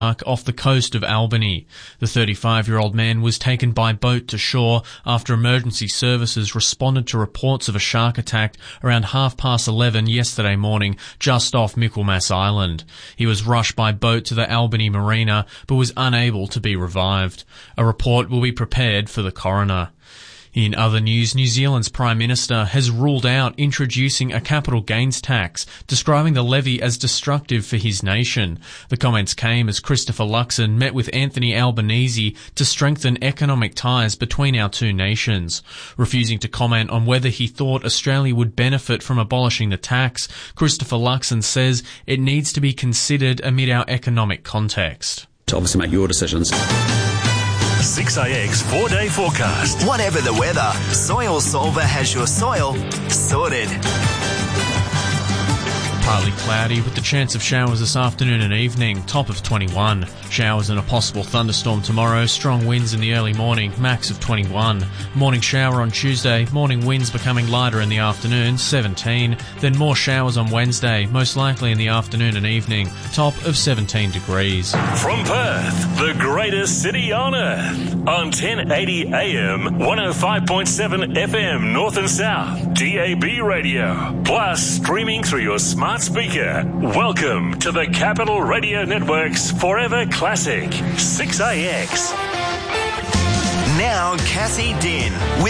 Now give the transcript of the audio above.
off the coast of Albany. The 35-year-old man was taken by boat to shore after emergency services responded to reports of a shark attack around 11:30 yesterday morning just off Michaelmas Island. He was rushed by boat to the Albany Marina but was unable to be revived. A report will be prepared for the coroner. In other news, New Zealand's Prime Minister has ruled out introducing a capital gains tax, describing the levy as destructive for his nation. The comments came as Christopher Luxon met with Anthony Albanese to strengthen economic ties between our two nations. Refusing to comment on whether he thought Australia would benefit from abolishing the tax, Christopher Luxon says it needs to be considered amid our economic context. To obviously make your decisions. 6AX 4-day forecast. Whatever the weather, Soil Solver has your soil sorted. Partly cloudy with the chance of showers this afternoon and evening, top of 21. Showers and a possible thunderstorm tomorrow, strong winds in the early morning, max of 21. Morning shower on Tuesday, morning winds becoming lighter in the afternoon, 17. Then more showers on Wednesday, most likely in the afternoon and evening, top of 17 degrees. From Perth, the greatest city on earth, on 1080 AM, 105.7 FM North and South, DAB radio, plus streaming through your smart speaker. Welcome to the Capital Radio Network's Forever Classic, 6AX. Now Cassie Din with